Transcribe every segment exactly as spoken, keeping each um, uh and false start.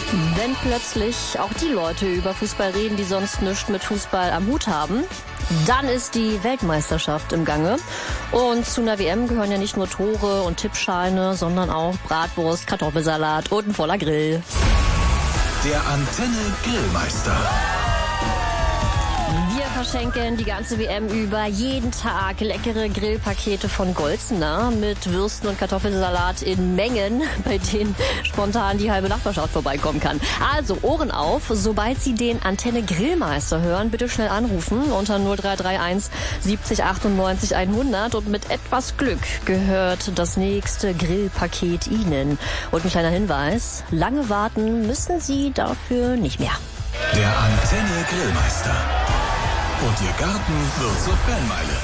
Wenn plötzlich auch die Leute über Fußball reden, die sonst nichts mit Fußball am Hut haben, dann ist die Weltmeisterschaft im Gange. Und zu einer W M gehören ja nicht nur Tore und Tippscheine, sondern auch Bratwurst, Kartoffelsalat und ein voller Grill. Der Antenne Grillmeister. Wir verschenken die ganze W M über jeden Tag leckere Grillpakete von Golzener mit Würsten und Kartoffelsalat in Mengen, bei denen spontan die halbe Nachbarschaft vorbeikommen kann. Also Ohren auf, sobald Sie den Antenne Grillmeister hören, bitte schnell anrufen unter null drei drei eins siebzig achtundneunzig hundert und mit etwas Glück gehört das nächste Grillpaket Ihnen. Und ein kleiner Hinweis, lange warten müssen Sie dafür nicht mehr. Der Antenne Grillmeister. Und Ihr Garten wird zur Fanmeile.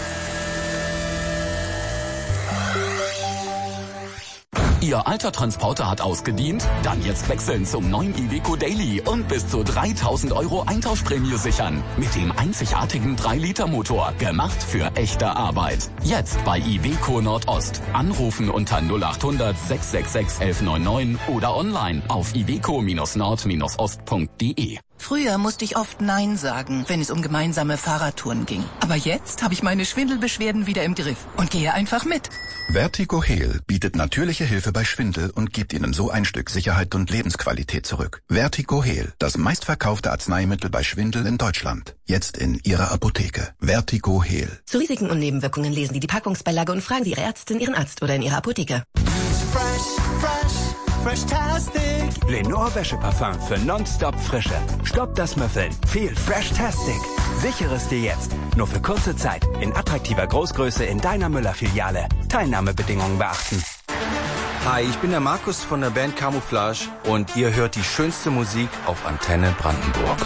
Ihr alter Transporter hat ausgedient? Dann jetzt wechseln zum neuen Iveco Daily und bis zu dreitausend Euro Eintauschprämie sichern. Mit dem einzigartigen drei Liter Motor. Gemacht für echte Arbeit. Jetzt bei Iveco Nordost. Anrufen unter null acht hundert sechs sechs sechs eins neun neun oder online auf iveco Nord Ost punkt de. Früher musste ich oft Nein sagen, wenn es um gemeinsame Fahrradtouren ging. Aber jetzt habe ich meine Schwindelbeschwerden wieder im Griff und gehe einfach mit. Vertigo Heal bietet natürliche Hilfe bei Schwindel und gibt Ihnen so ein Stück Sicherheit und Lebensqualität zurück. Vertigo Heal, das meistverkaufte Arzneimittel bei Schwindel in Deutschland. Jetzt in Ihrer Apotheke. Vertigo Heal. Zu Risiken und Nebenwirkungen lesen Sie die Packungsbeilage und fragen Sie Ihre Ärztin, Ihren Arzt oder in Ihrer Apotheke. Fresh, fresh, Fresh-tastic. Lenore Wäscheparfum für nonstop Frische. Stoppt das Müffeln. Viel Fresh-tastic. Sichere es dir jetzt. Nur für kurze Zeit. In attraktiver Großgröße in deiner Müller-Filiale. Teilnahmebedingungen beachten. Hi, ich bin der Markus von der Band Camouflage und ihr hört die schönste Musik auf Antenne Brandenburg.